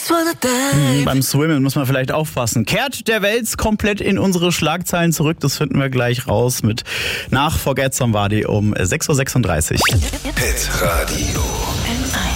Beim Swimmen muss man vielleicht aufpassen. Kehrt der Wels komplett in unsere Schlagzeilen zurück? Das finden wir gleich raus mit nach Forget Somebody um 6.36 Uhr. Hit Radio.